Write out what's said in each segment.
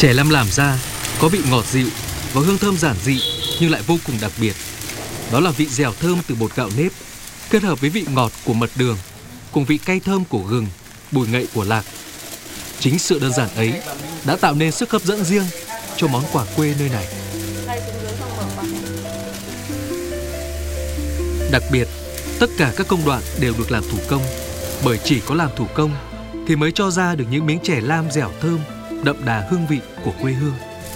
Chè lam làm ra có vị ngọt dịu và hương thơm giản dị nhưng lại vô cùng đặc biệt. Đó là vị dẻo thơm từ bột gạo nếp kết hợp với vị ngọt của mật đường cùng vị cay thơm của gừng, bùi ngậy của lạc. Chính sự đơn giản ấy đã tạo nên sức hấp dẫn riêng cho món quà quê nơi này. Đặc biệt, tất cả các công đoạn đều được làm thủ công, bởi chỉ có làm thủ công thì mới cho ra được những miếng chè lam dẻo thơm, đậm đà hương vị của quê hương.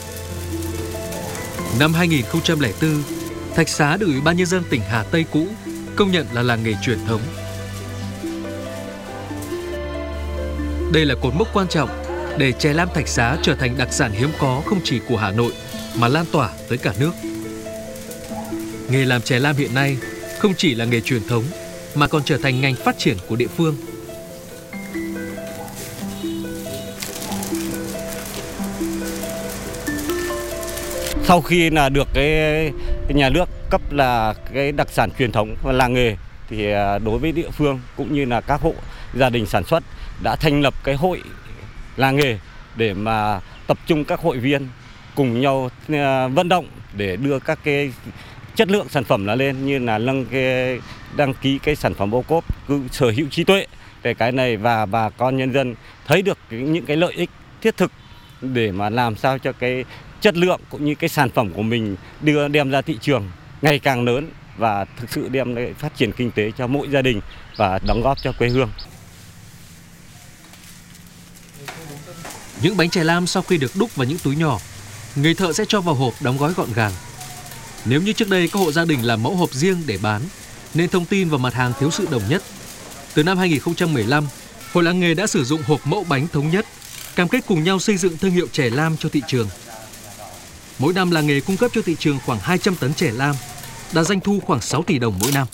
Năm 2004, Thạch Xá được Ủy ban Nhân dân tỉnh Hà Tây cũ công nhận là làng nghề truyền thống. Đây là cột mốc quan trọng để chè lam Thạch Xá trở thành đặc sản hiếm có không chỉ của Hà Nội mà lan tỏa tới cả nước. Nghề làm chè lam hiện nay không chỉ là nghề truyền thống mà còn trở thành ngành phát triển của địa phương. Sau khi là được cái nhà nước cấp là cái đặc sản truyền thống và làng nghề thì đối với địa phương cũng như là các hộ gia đình sản xuất đã thành lập cái hội làng nghề để mà tập trung các hội viên cùng nhau vận động để đưa các cái chất lượng sản phẩm lên, như là nâng cái đăng ký cái sản phẩm ô cốp sở hữu trí tuệ để cái này và bà con nhân dân thấy được những cái lợi ích thiết thực để mà làm sao cho cái chất lượng cũng như cái sản phẩm của mình đem ra thị trường ngày càng lớn và thực sự đem lại phát triển kinh tế cho mỗi gia đình và đóng góp cho quê hương. Những bánh chè lam sau khi được đúc vào những túi nhỏ, người thợ sẽ cho vào hộp đóng gói gọn gàng. Nếu như trước đây các hộ gia đình làm mẫu hộp riêng để bán, nên thông tin và mặt hàng thiếu sự đồng nhất. Từ năm 2015, Hội làng nghề đã sử dụng hộp mẫu bánh thống nhất, cam kết cùng nhau xây dựng thương hiệu chè lam cho thị trường. Mỗi năm làng nghề cung cấp cho thị trường khoảng 200 tấn chè lam, đạt doanh thu khoảng 6 tỷ đồng mỗi năm.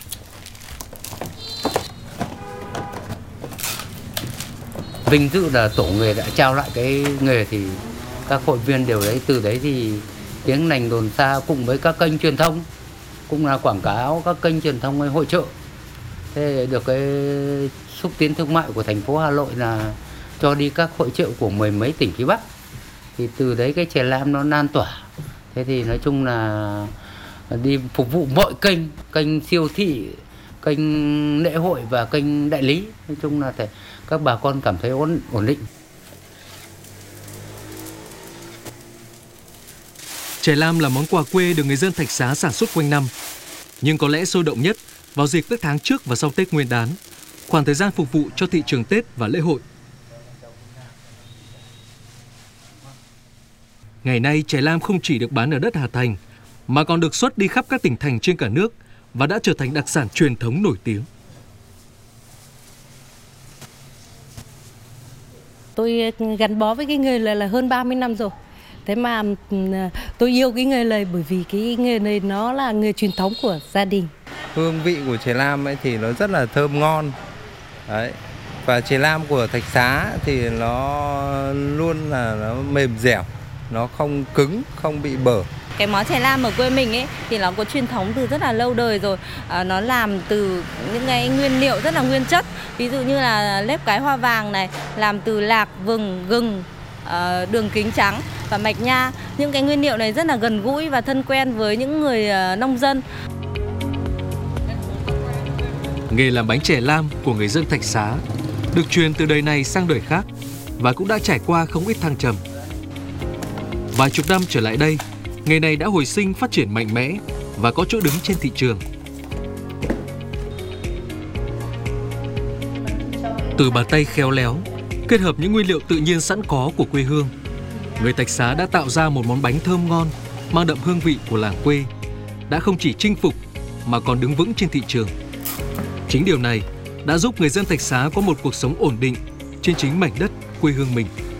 Vinh dự là tổ nghề đã trao lại cái nghề thì các hội viên đều đấy, từ đấy thì tiếng lành đồn xa cùng với các kênh truyền thông cũng là quảng cáo các kênh truyền thông hội chợ. Thế được cái xúc tiến thương mại của thành phố Hà Nội là cho đi các hội chợ của mười mấy tỉnh phía Bắc. Thì từ đấy cái chè lam nó lan tỏa. Thế thì nói chung là đi phục vụ mọi kênh siêu thị, kênh lễ hội và kênh đại lý. Nói chung là các bà con cảm thấy ổn định. Chè lam là món quà quê được người dân Thạch Xá sản xuất quanh năm. Nhưng có lẽ sôi động nhất vào dịp các tháng trước và sau Tết Nguyên đán, khoảng thời gian phục vụ cho thị trường Tết và lễ hội. Ngày nay, chè lam không chỉ được bán ở đất Hà Thành, mà còn được xuất đi khắp các tỉnh thành trên cả nước và đã trở thành đặc sản truyền thống nổi tiếng. Tôi gắn bó với cái nghề này là hơn 30 năm rồi. Thế mà tôi yêu cái nghề này bởi vì cái nghề này nó là nghề truyền thống của gia đình. Hương vị của chè lam ấy thì nó rất là thơm ngon. Đấy. Và chè lam của Thạch Xá thì nó luôn là nó mềm dẻo, nó không cứng, không bị bở. Cái món chè lam ở quê mình ấy thì nó có truyền thống từ rất là lâu đời rồi. Nó làm từ những cái nguyên liệu rất là nguyên chất. Ví dụ như là lép cái hoa vàng này, làm từ lạc, vừng, gừng, đường kính trắng và mạch nha. Những cái nguyên liệu này rất là gần gũi và thân quen với những người nông dân. Nghề làm bánh chè lam của người dân Thạch Xá được truyền từ đời này sang đời khác và cũng đã trải qua không ít thăng trầm. Vài chục năm trở lại đây, nghề này đã hồi sinh phát triển mạnh mẽ và có chỗ đứng trên thị trường. Từ bàn tay khéo léo, kết hợp những nguyên liệu tự nhiên sẵn có của quê hương, người Thạch Xá đã tạo ra một món bánh thơm ngon, mang đậm hương vị của làng quê, đã không chỉ chinh phục mà còn đứng vững trên thị trường. Chính điều này đã giúp người dân Thạch Xá có một cuộc sống ổn định trên chính mảnh đất quê hương mình.